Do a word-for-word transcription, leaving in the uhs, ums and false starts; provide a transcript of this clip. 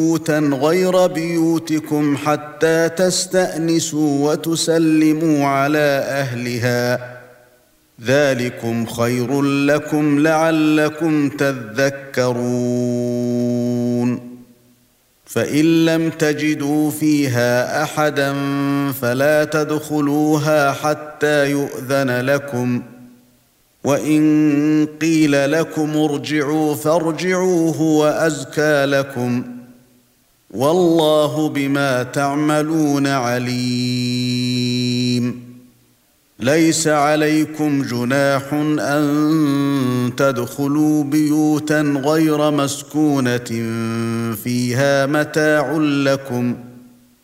بيوتا غير بيوتكم حتى تستأنسوا وتسلموا على أهلها ذلكم خير لكم لعلكم تذكرون فإن لم تجدوا فيها أحدا فلا تدخلوها حتى يؤذن لكم وإن قيل لكم ارجعوا فارجعوا هو أزكى لكم والله بما تعملون عليم ليس عليكم جناح أن تدخلوا بيوتا غير مسكونة فيها متاع لكم